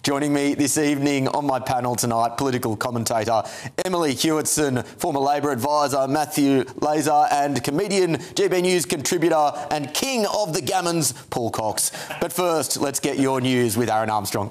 Joining me this evening on my panel tonight, political commentator Emily Hewitson, former Labor advisor Matthew Laser, and comedian, GB News contributor and king of the gammons, Paul Cox. But first, let's get your news with Aaron Armstrong.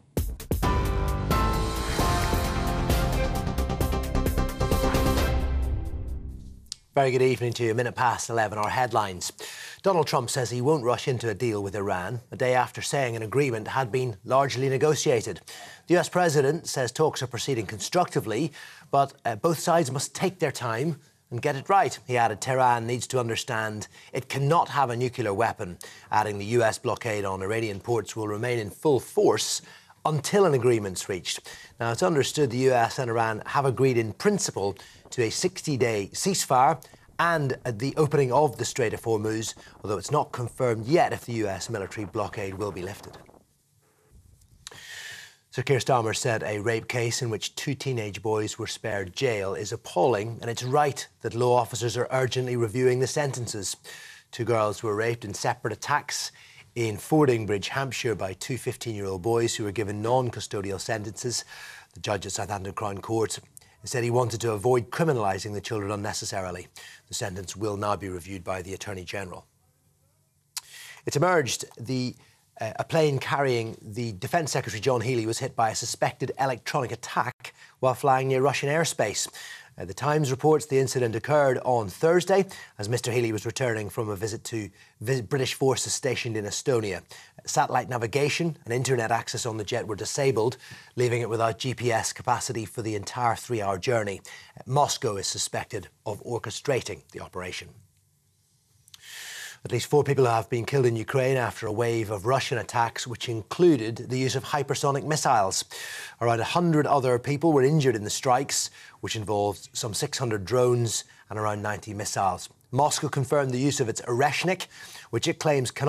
Very good evening to you. 11:15, our headlines. Donald Trump says he won't rush into a deal with Iran, a day after saying an agreement had been largely negotiated. The US president says talks are proceeding constructively, but both sides must take their time and get it right. He added Tehran needs to understand it cannot have a nuclear weapon, adding the US blockade on Iranian ports will remain in full force until an agreement's reached. Now, it's understood the US and Iran have agreed in principle to a 60-day ceasefire and the opening of the Strait of Hormuz, although it's not confirmed yet if the US military blockade will be lifted. Sir Keir Starmer said a rape case in which 2 teenage boys were spared jail is appalling, and it's right that law officers are urgently reviewing the sentences. 2 girls were raped in separate attacks in Fordingbridge, Hampshire, by 2 15-year-old boys who were given non-custodial sentences. The judge at Southampton Crown Court said he wanted to avoid criminalising the children unnecessarily. The sentence will now be reviewed by the Attorney-General. It's emerged a plane carrying the Defence Secretary John Healey was hit by a suspected electronic attack while flying near Russian airspace. The Times reports the incident occurred on Thursday as Mr Healey was returning from a visit to British forces stationed in Estonia. Satellite navigation and internet access on the jet were disabled, leaving it without GPS capacity for the entire 3-hour journey. Moscow is suspected of orchestrating the operation. At least 4 people have been killed in Ukraine after a wave of Russian attacks, which included the use of hypersonic missiles. Around 100 other people were injured in the strikes, which involved some 600 drones and around 90 missiles. Moscow confirmed the use of its Oreshnik, which it claims cannot